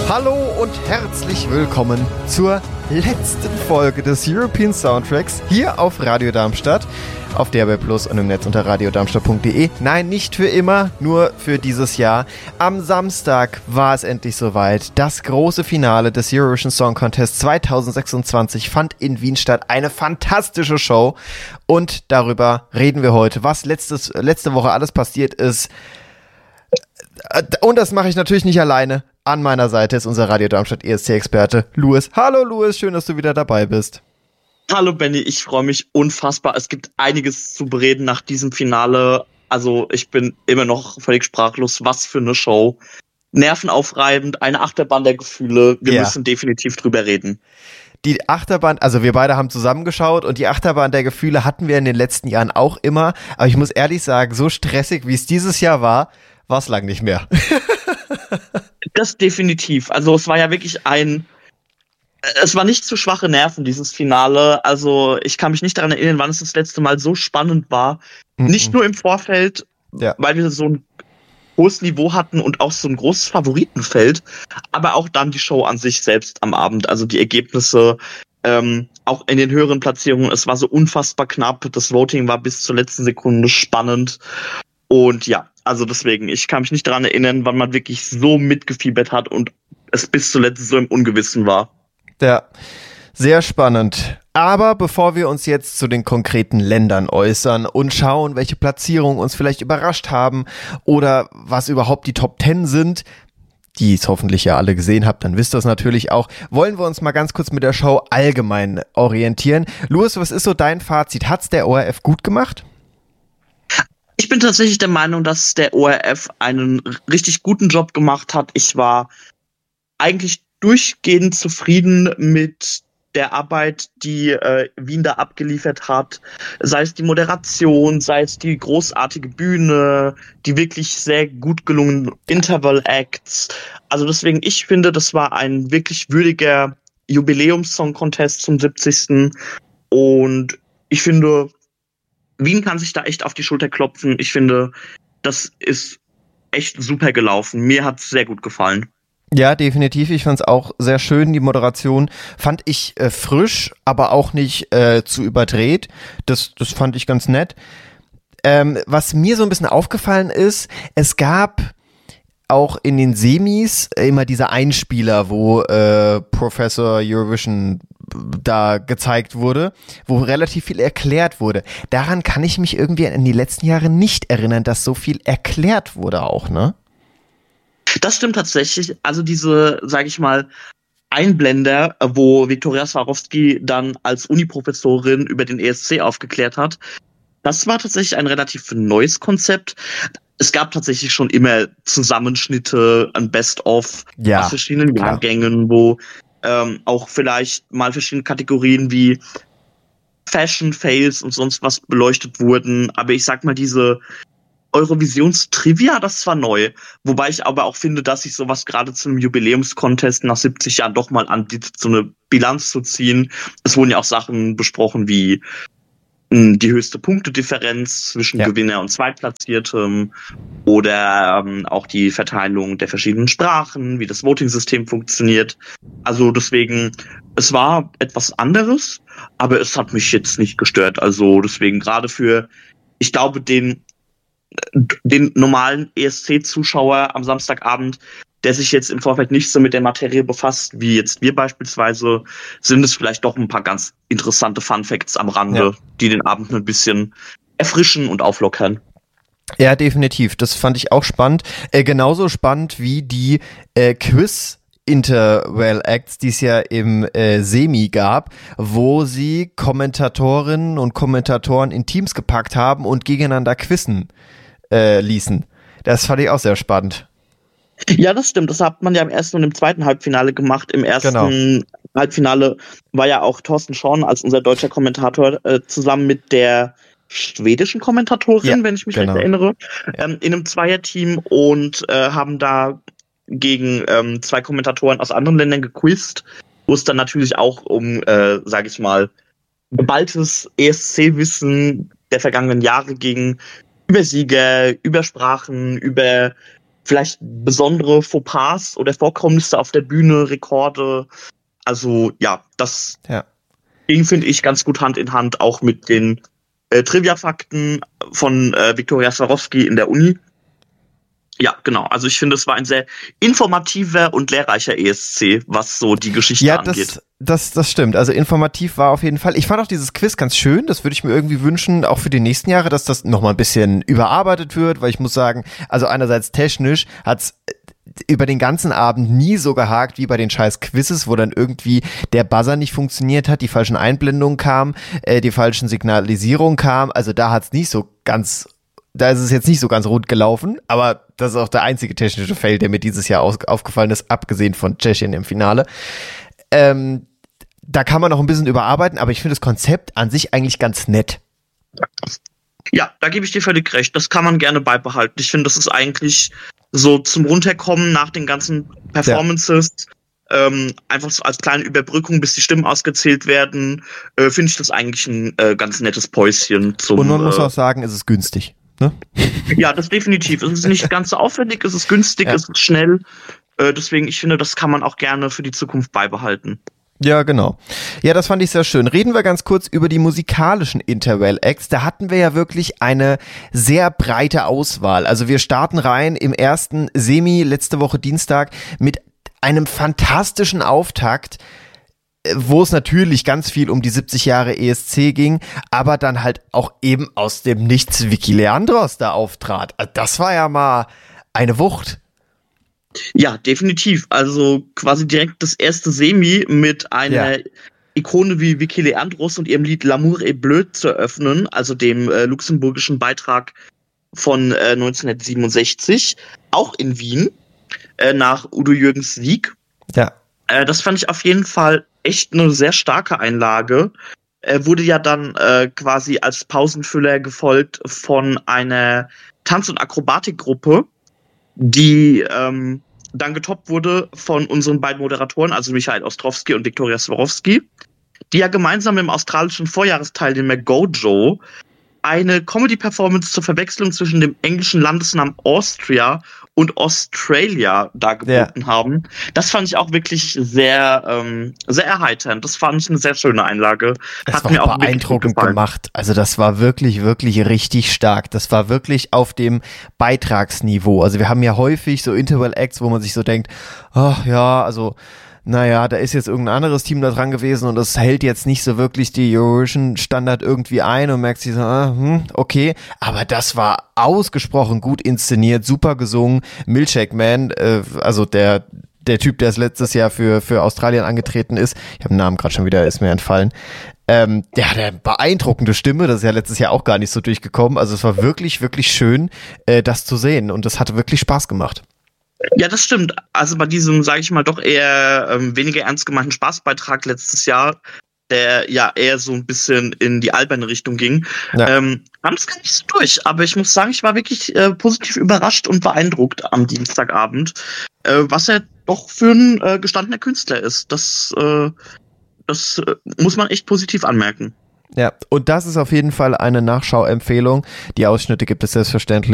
Hallo und herzlich willkommen zur letzten Folge des European Soundtracks hier auf Radio Darmstadt, auf DAB+ und im Netz unter radiodarmstadt.de. Nein, nicht für immer, nur für dieses Jahr. Am Samstag war es endlich soweit. Das große Finale des Eurovision Song Contest 2026 fand in Wien statt. Eine fantastische Show und darüber reden wir heute, was letzte Woche alles passiert ist. Und das mache ich natürlich nicht alleine. An meiner Seite ist unser Radio Darmstadt ESC-Experte Louis. Hallo Louis, schön, dass du wieder dabei bist. Hallo Benny, ich freue mich unfassbar. Es gibt einiges zu bereden nach diesem Finale. Also ich bin immer noch völlig sprachlos. Was für eine Show. Nervenaufreibend, eine Achterbahn der Gefühle. Wir müssen definitiv drüber reden. Die Achterbahn, also wir beide haben zusammengeschaut und die Achterbahn der Gefühle hatten wir in den letzten Jahren auch immer. Aber ich muss ehrlich sagen, so stressig, wie es dieses Jahr war es lang nicht mehr. Das definitiv. Also es war ja wirklich es war nicht zu schwache Nerven, dieses Finale. Also ich kann mich nicht daran erinnern, wann es das letzte Mal so spannend war. Nicht nur im Vorfeld, weil wir so ein hohes Niveau hatten und auch so ein großes Favoritenfeld, aber auch dann die Show an sich selbst am Abend. Also die Ergebnisse, auch in den höheren Platzierungen, es war so unfassbar knapp. Das Voting war bis zur letzten Sekunde spannend. Und ja, also deswegen, ich kann mich nicht daran erinnern, wann man wirklich so mitgefiebert hat und es bis zuletzt so im Ungewissen war. Ja, sehr spannend. Aber bevor wir uns jetzt zu den konkreten Ländern äußern und schauen, welche Platzierungen uns vielleicht überrascht haben oder was überhaupt die Top 10 sind, die es hoffentlich ja alle gesehen habt, dann wisst ihr es natürlich auch, wollen wir uns mal ganz kurz mit der Show allgemein orientieren. Louis, was ist so dein Fazit? Hat's der ORF gut gemacht? Ich bin tatsächlich der Meinung, dass der ORF einen richtig guten Job gemacht hat. Ich war eigentlich durchgehend zufrieden mit der Arbeit, die Wien da abgeliefert hat. Sei es die Moderation, sei es die großartige Bühne, die wirklich sehr gut gelungenen Interval-Acts. Also deswegen, ich finde, das war ein wirklich würdiger Jubiläums-Song-Contest zum 70. Und ich finde, Wien kann sich da echt auf die Schulter klopfen. Ich finde, das ist echt super gelaufen. Mir hat es sehr gut gefallen. Ja, definitiv. Ich fand es auch sehr schön. Die Moderation fand ich frisch, aber auch nicht zu überdreht. Das fand ich ganz nett. Was mir so ein bisschen aufgefallen ist, es gab auch in den Semis immer diese Einspieler, wo Professor Eurovision da gezeigt wurde, wo relativ viel erklärt wurde. Daran kann ich mich irgendwie in die letzten Jahre nicht erinnern, dass so viel erklärt wurde auch, ne? Das stimmt tatsächlich. Also diese, sage ich mal, Einblender, wo Viktoria Swarovski dann als Uniprofessorin über den ESC aufgeklärt hat, das war tatsächlich ein relativ neues Konzept. Es gab tatsächlich schon immer Zusammenschnitte, ein Best-of aus verschiedenen Jahrgängen, wo auch vielleicht mal verschiedene Kategorien wie Fashion, Fails und sonst was beleuchtet wurden. Aber ich sag mal, diese Eurovisions-Trivia, das war neu. Wobei ich aber auch finde, dass sich sowas gerade zu einem Jubiläumskontest nach 70 Jahren doch mal anbietet, so eine Bilanz zu ziehen. Es wurden ja auch Sachen besprochen wie die höchste Punktedifferenz zwischen Gewinner und Zweitplatziertem oder auch die Verteilung der verschiedenen Sprachen, wie das Voting-System funktioniert. Also deswegen, es war etwas anderes, aber es hat mich jetzt nicht gestört. Also deswegen gerade für, ich glaube, den normalen ESC-Zuschauer am Samstagabend, der sich jetzt im Vorfeld nicht so mit der Materie befasst, wie jetzt wir beispielsweise, sind es vielleicht doch ein paar ganz interessante Fun-Facts am Rande, die den Abend ein bisschen erfrischen und auflockern. Ja, definitiv. Das fand ich auch spannend. Genauso spannend wie die Quiz-Interval-Acts, die es ja im Semi gab, wo sie Kommentatorinnen und Kommentatoren in Teams gepackt haben und gegeneinander quizzen ließen. Das fand ich auch sehr spannend. Ja, das stimmt. Das hat man ja im ersten und im zweiten Halbfinale gemacht. Im ersten Halbfinale war ja auch Thorsten Schorn als unser deutscher Kommentator zusammen mit der schwedischen Kommentatorin, wenn ich mich recht erinnere, in einem Zweierteam und haben da gegen zwei Kommentatoren aus anderen Ländern gequizt, wo es dann natürlich auch um, sage ich mal, geballtes ESC-Wissen der vergangenen Jahre ging, über Sieger, über Sprachen, über vielleicht besondere Fauxpas oder Vorkommnisse auf der Bühne, Rekorde. Also ja, das ging, finde ich, ganz gut Hand in Hand, auch mit den Trivia-Fakten von Wiktoria Swarovski in der Uni. Ja, genau. Also ich finde, es war ein sehr informativer und lehrreicher ESC, was so die Geschichte angeht. Das stimmt. Also informativ war auf jeden Fall. Ich fand auch dieses Quiz ganz schön. Das würde ich mir irgendwie wünschen, auch für die nächsten Jahre, dass das nochmal ein bisschen überarbeitet wird, weil ich muss sagen, also einerseits technisch hat's über den ganzen Abend nie so gehakt wie bei den scheiß Quizzes, wo dann irgendwie der Buzzer nicht funktioniert hat, die falschen Einblendungen kamen, die falschen Signalisierungen kamen. Also da hat's nicht so ganz, da ist es jetzt nicht so ganz rund gelaufen, aber das ist auch der einzige technische Fail, der mir dieses Jahr aufgefallen ist, abgesehen von Tschechien im Finale. Da kann man noch ein bisschen überarbeiten, aber ich finde das Konzept an sich eigentlich ganz nett. Ja, da gebe ich dir völlig recht. Das kann man gerne beibehalten. Ich finde, das ist eigentlich so zum Runterkommen nach den ganzen Performances, einfach so als kleine Überbrückung, bis die Stimmen ausgezählt werden, finde ich das eigentlich ein ganz nettes Päuschen. Und man muss auch sagen, es ist günstig. Ne? Ja, das definitiv. Es ist nicht ganz so aufwendig, es ist günstig, es ist schnell. Deswegen, ich finde, das kann man auch gerne für die Zukunft beibehalten. Ja, genau. Ja, das fand ich sehr schön. Reden wir ganz kurz über die musikalischen Interval-Acts. Da hatten wir ja wirklich eine sehr breite Auswahl. Also wir starten rein im ersten Semi letzte Woche Dienstag mit einem fantastischen Auftakt, wo es natürlich ganz viel um die 70 Jahre ESC ging, aber dann halt auch eben aus dem Nichts Vicky Leandros da auftrat. Das war ja mal eine Wucht. Ja, definitiv. Also quasi direkt das erste Semi mit einer Ikone wie Vicky Leandros und ihrem Lied L'amour est bleu zu eröffnen, also dem luxemburgischen Beitrag von 1967, auch in Wien, nach Udo Jürgens Sieg. Ja. Das fand ich auf jeden Fall echt eine sehr starke Einlage. Wurde ja dann quasi als Pausenfüller gefolgt von einer Tanz- und Akrobatikgruppe, die dann getoppt wurde von unseren beiden Moderatoren, also Michael Ostrowski und Wiktoria Swarovski, die ja gemeinsam im australischen Vorjahresteilnehmer Gojo eine Comedy-Performance zur Verwechslung zwischen dem englischen Landesnamen Austria und Australia dargeboten haben. Das fand ich auch wirklich sehr, sehr erheiternd. Das fand ich eine sehr schöne Einlage. Das war mir auch beeindruckend gemacht. Also das war wirklich, wirklich richtig stark. Das war wirklich auf dem Beitragsniveau. Also wir haben ja häufig so Interval-Acts, wo man sich so denkt, ach ja, also naja, da ist jetzt irgendein anderes Team da dran gewesen und das hält jetzt nicht so wirklich die Eurovision-Standard irgendwie ein und merkt sich so, okay, aber das war ausgesprochen gut inszeniert, super gesungen. Milkshake Man, also der Typ, der letztes Jahr für Australien angetreten ist, ich habe den Namen gerade schon wieder, ist mir entfallen, der hat eine beeindruckende Stimme, das ist ja letztes Jahr auch gar nicht so durchgekommen, also es war wirklich, wirklich schön, das zu sehen und das hatte wirklich Spaß gemacht. Ja, das stimmt. Also bei diesem, sage ich mal, doch eher weniger ernst gemeinten Spaßbeitrag letztes Jahr, der ja eher so ein bisschen in die alberne Richtung ging, kam es gar nicht so durch. Aber ich muss sagen, ich war wirklich positiv überrascht und beeindruckt am Dienstagabend, was er doch für ein gestandener Künstler ist. Das muss man echt positiv anmerken. Ja, und das ist auf jeden Fall eine Nachschauempfehlung. Die Ausschnitte gibt es selbstverständlich